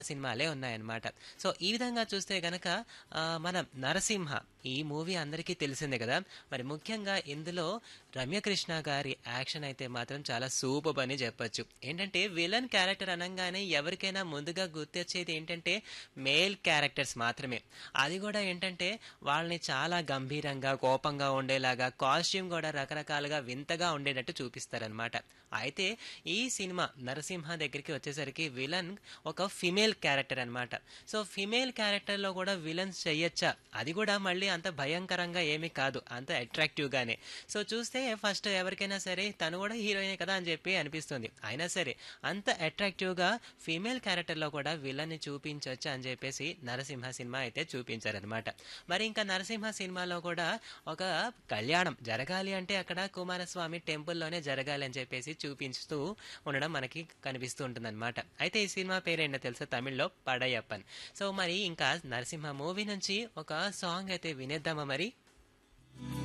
సినిమాలే ఉన్నాయన్నమాట. సో, ఈ విధంగా చూస్తే గనక మనం 'నరసింహ' ఈ మూవీ అందరికీ తెలిసిందే కదా! మరి ముఖ్యంగా ఇందులో రమ్యకృష్ణ గారి యాక్షన్ అయితే మాత్రం చాలా సూపర్బ్ అని చెప్పొచ్చు. ఏంటంటే విలన్ క్యారెక్టర్ అనంగానే ఎవరికైనా ముందుగా గుర్తొచ్చేది ఏంటంటే మేల్ క్యారెక్టర్స్ మాత్రమే. అది కూడా ఏంటంటే వాళ్ళని చాలా గంభీరంగా, కోపంగా ఉండేలాగా కాస్ట్యూమ్ కూడా రకరకాలుగా వింతగా ఉండేటట్టు చూపిస్తారనమాట. అయితే ఈ సినిమా 'నరసింహ' దగ్గరికి వచ్చేసరికి విలన్ ఒక ఫిమేల్ క్యారెక్టర్ అన్నమాట. సో ఫిమేల్ క్యారెక్టర్లో కూడా విలన్స్ చెయ్యొచ్చా, అది కూడా మళ్ళీ అంత భయంకరంగా ఏమీ కాదు, అంత అట్రాక్టివ్ గానే. సో చూస్తే ఫస్ట్ ఎవరికైనా సరే తను కూడా హీరోయినే కదా అని చెప్పి అనిపిస్తుంది. అయినా సరే అంత అట్రాక్టివ్ గా ఫీమేల్ క్యారెక్టర్లో కూడా విలన్ని చూపించవచ్చు అని చెప్పేసి నరసింహ సినిమా అయితే చూపించారనమాట. మరి ఇంకా నరసింహ సినిమాలో కూడా ఒక కళ్యాణం జరగాలి అంటే అక్కడ కుమారస్వామి టెంపుల్లోనే జరగాలి అని చెప్పేసి చూపిస్తూ ఉండడం మనకి కనిపిస్తూ ఉంటుందన్నమాట. అయితే ఈ సినిమా పేరేంటో తెలుసా? తమిళ్లో పడయప్పన్. సో మరి ఇంకా నరసింహ మూవీ నుంచి ఒక సాంగ్ అయితే వినేద్దామా మరి?